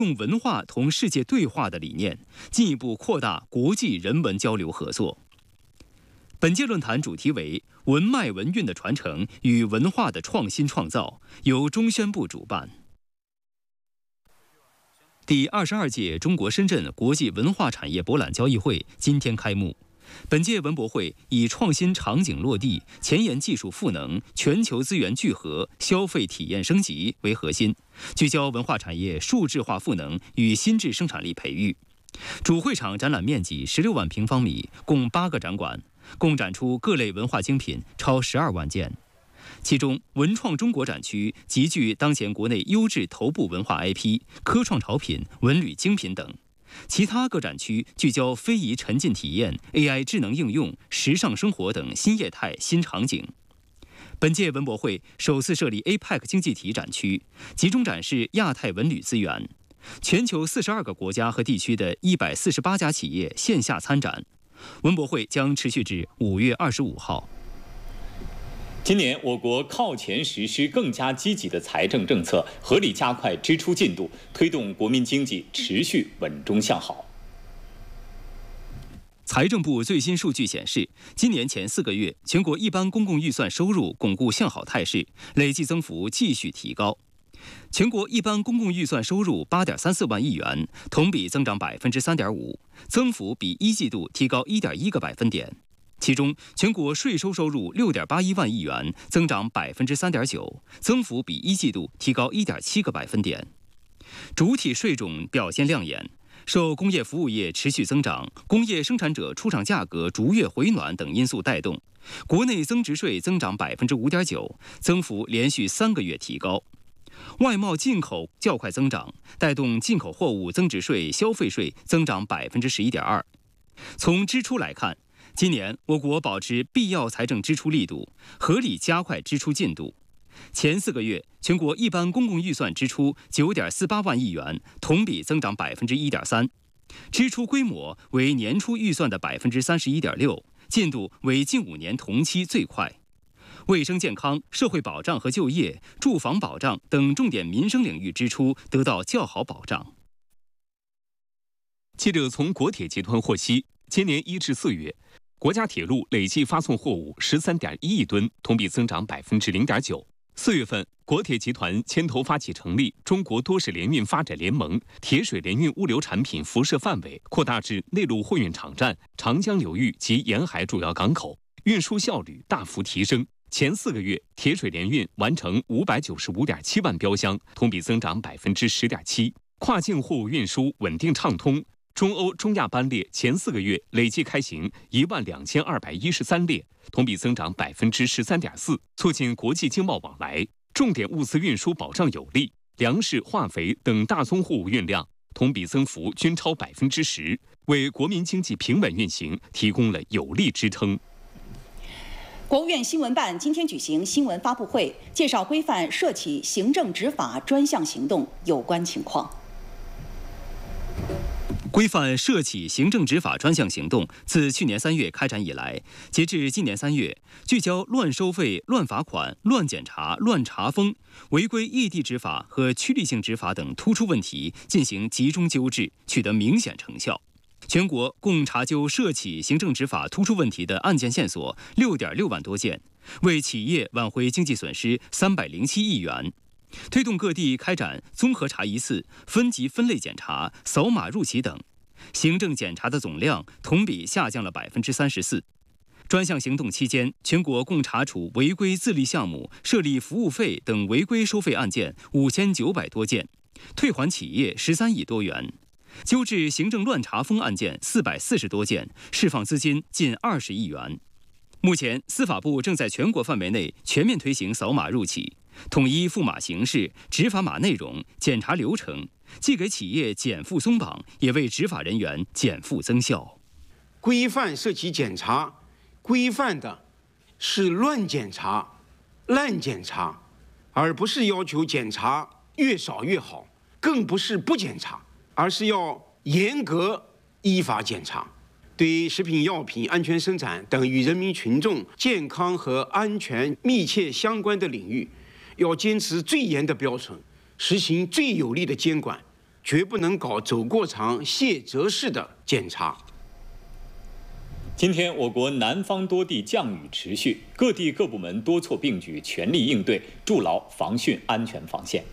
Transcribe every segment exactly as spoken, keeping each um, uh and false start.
用文化同世界对话的理念，进一步扩大国际人文交流合作。本届论坛主题为“文脉文韵的传承与文化的创新创造”，由中宣部主办。第二十二届中国深圳国际文化产业博览交易会今天开幕。本届文博会以创新场景落地、前沿技术赋能、全球资源聚合、消费体验升级为核心，聚焦文化产业数字化赋能与新质生产力培育。主会场展览面积十六万平方米，共八个展馆，共展出各类文化精品超十二万件。其中，文创中国展区集聚当前国内优质头部文化 I P、科创潮品、文旅精品等。其他各展区聚焦非遗沉浸体验、A I 智能应用、时尚生活等新业态新场景。本届文博会首次设立 A P E C 经济体展区，集中展示亚太文旅资源。全球四十二个国家和地区的一百四十八家企业线下参展。文博会将持续至五月二十五号。 今年，我国靠前实施更加积极的财政政策，合理加快支出进度，推动国民经济持续稳中向好。 财政部最新数据显示，今年前四个月，全国一般公共预算收入巩固向好态势，累计增幅继续提高。全国一般公共预算收入八点三四万亿元，同比增长百分之三点五，增幅比一季度提高一点一个百分点。其中，全国税收收入六点八一万亿元，增长百分之三点九，增幅比一季度提高一点七个百分点。主体税种表现亮眼，受工业服务业持续增长、工业生产者出厂价格逐月回暖等因素带动，国内增值税增长百分之五点九，增幅连续三个月提高。外贸进口较快增长，带动进口货物增值税、消费税增长百分之十一点二。从支出来看，今年我国保持必要财政支出力度，合理加快支出进度。前四个月，全国一般公共预算支出九点四八万亿元，同比增长百分之一点三，支出规模为年初预算的百分之三十一点六，进度为近五年同期最快。卫生健康、社会保障和就业、住房保障等重点民生领域支出得到较好保障。 记者从国铁集团获悉，今年一至四月，国家铁路累计发送货物十三点一亿吨，同比增长百分之零点九。四月份，国铁集团牵头发起成立中国多式联运发展联盟，铁水联运物流产品辐射范围扩大至内陆货运场站、长江流域及沿海主要港口，运输效率大幅提升。前四个月，铁水联运完成五百九十五点七万标箱，同比增长百分之十点七。跨境货物运输稳定畅通。中欧、中亚班列前四个月累计开行一万两千二百一十三列，同比增长百分之十三点四，促进国际经贸往来。重点物资运输保障有力，粮食、化肥等大宗货物运量同比增幅均超百分之十，为国民经济平稳运行提供了有力支撑。 国务院新闻办今天举行新闻发布会，介绍规范涉企行政执法专项行动有关情况。 规范涉企行政执法专项行动自去年三月开展以来，截至今年三月，聚焦乱收费、乱罚款、乱检查、乱查封、违规异地执法和区域性执法等突出问题进行集中纠治，取得明显成效。全国共查究涉企行政执法突出问题的案件线索六点六万多件，为企业挽回经济损失三百零七亿元。推动各地开展综合查一次、分级分类检查、扫码入企等，行政检查的总量同比下降了百分之三十四。专项行动期间，全国共查处违规自立项目、设立服务费等违规收费案件五千九百多件，退还企业十三亿多元，纠治行政乱查封案件四百四十多件，释放资金近二十亿元。目前，司法部正在全国范围内全面推行扫码入企，统一付码形式、执法码内容、检查流程，既给企业减负松绑，也为执法人员减负增效。 规范涉企检查，规范的是乱检查、滥检查，而不是要求检查越少越好，更不是不检查，而是要严格依法检查。对食品药品安全生产等与人民群众健康和安全密切相关的领域，要坚持最严的标准，实行最有力的监管， 绝不能搞走过场卸责式的检查。 今天，我国南方多地降雨持续，各地各部门多措并举，全力应对，筑牢防汛安全防线。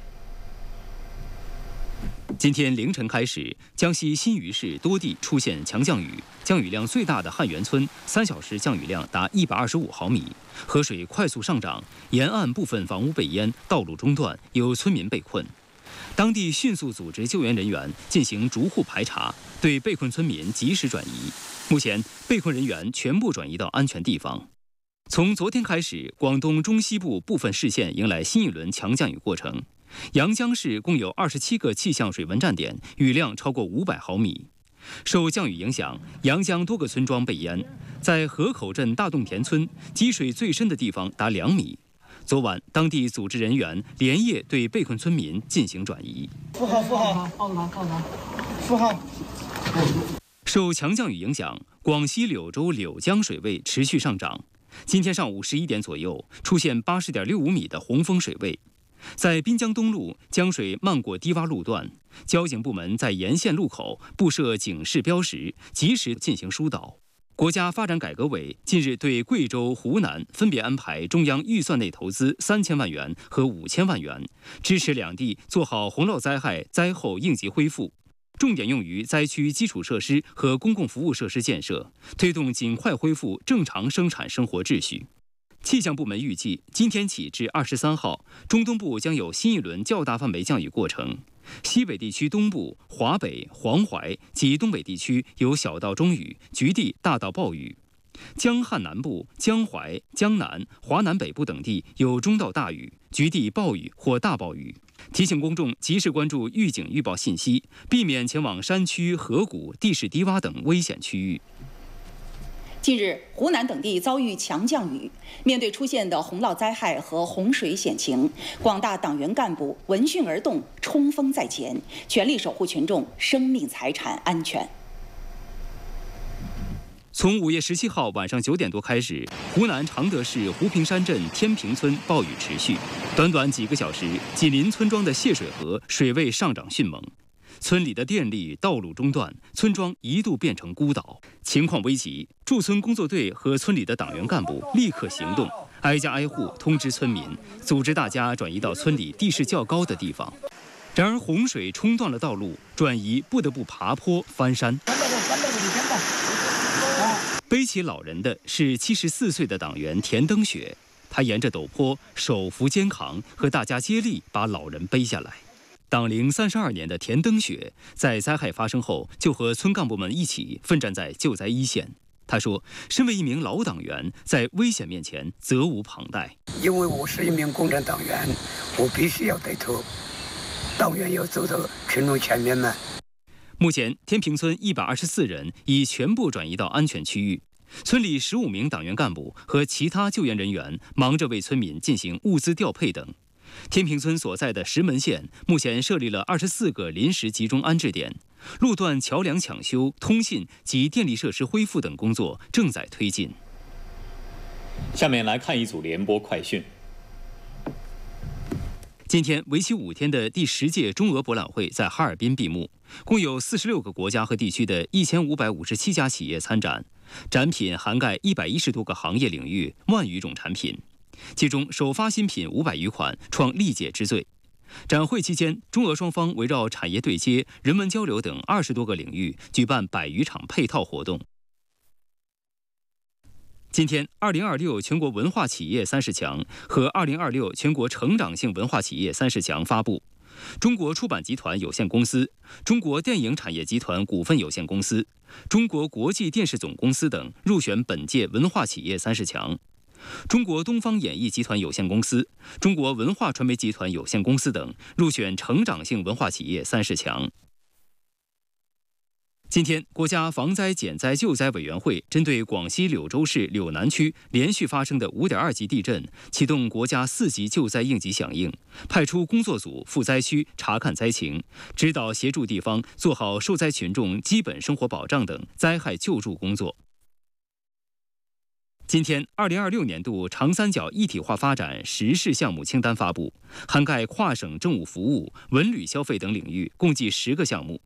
今天凌晨开始，江西新余市多地出现强降雨，降雨量最大的汉源村三小时降雨量达一百二十五毫米，河水快速上涨，沿岸部分房屋被淹，道路中断，有村民被困。当地迅速组织救援人员进行逐户排查，对被困村民及时转移。目前，被困人员全部转移到安全地方。从昨天开始，广东中西部部分市县迎来新一轮强降雨过程。阳江市共有二十七个气象水文站点，雨量超过五百毫米。受降雨影响，阳江多个村庄被淹，在河口镇大洞田村，积水最深的地方达两米。昨晚，当地组织人员连夜对被困村民进行转移。 符号符号，报拿报拿，符号。 受强降雨影响，广西柳州柳江水位持续上涨。今天上午十一点左右，出现八十点六五米的洪峰水位。在滨江东路，江水漫过低洼路段，交警部门在沿线路口布设警示标识，及时进行疏导。国家发展改革委近日对贵州、湖南分别安排中央预算内投资三千万元和五千万元，支持两地做好洪涝灾害灾后应急恢复。重点用于灾区基础设施和公共服务设施建设，推动尽快恢复正常生产生活秩序。气象部门预计，今天起至二十三号，中东部将有新一轮较大范围降雨过程。西北地区东部、华北、黄淮及东北地区有小到中雨，局地大到暴雨。江汉南部、江淮、江南、华南北部等地有中到大雨，局地暴雨或大暴雨。提醒公众及时关注预警预报信息，避免前往山区、河谷、地势低洼等危险区域。 近日，湖南等地遭遇强降雨，面对出现的洪涝灾害和洪水险情，广大党员干部闻讯而动，冲锋在前，全力守护群众生命财产安全。 从五月十七号晚上九点多开始，湖南常德市湖平山镇天平村暴雨持续，短短几个小时，紧邻村庄的泄水河水位上涨迅猛，村里的电力、道路中断，村庄一度变成孤岛。情况危急，驻村工作队和村里的党员干部立刻行动，挨家挨户通知村民，组织大家转移到村里地势较高的地方。然而洪水冲断了道路，转移不得不爬坡翻山。背起老人的是七十四岁的党员田登雪，他沿着陡坡手扶肩扛，和大家接力把老人背下来。党龄三十二年的田登雪，在灾害发生后就和村干部们一起奋战在救灾一线。他说：“身为一名老党员，在危险面前责无旁贷。 因为我是一名共产党员，我必须要带头，党员要走到群众前面嘛。” 目前，天平村一百二十四人已全部转移到安全区域。村里十五名党员干部和其他救援人员忙着为村民进行物资调配等。天平村所在的石门县目前设立了二十四个临时集中安置点，路段桥梁抢修、通信及电力设施恢复等工作正在推进。 下面来看一组联播快讯。 今天，为期五天的第十届中俄博览会在哈尔滨闭幕，共有四十六个国家和地区的一千五百五十七家企业参展，展品涵盖一百一十多个行业领域，万余种产品。其中，首发新品五百余款，创历届之最。展会期间，中俄双方围绕产业对接、人文交流等二十多个领域，举办百余场配套活动。今天，二零二六全国文化企业三十强和二零二六全国成长性文化企业三十强发布。中国出版集团有限公司、中国电影产业集团股份有限公司、中国国际电视总公司等入选本届文化企业三十强。中国东方演艺集团有限公司、中国文化传媒集团有限公司等入选成长性文化企业三十强。今天，国家防灾减灾救灾委员会针对广西柳州市柳南区连续发生的五点二级地震，启动国家四级救灾应急响应，派出工作组赴灾区查看灾情，指导协助地方做好受灾群众基本生活保障等灾害救助工作。 今天，二零二六年度长三角一体化发展实事项目清单发布，涵盖跨省政务服务、文旅消费等领域，共计十个项目。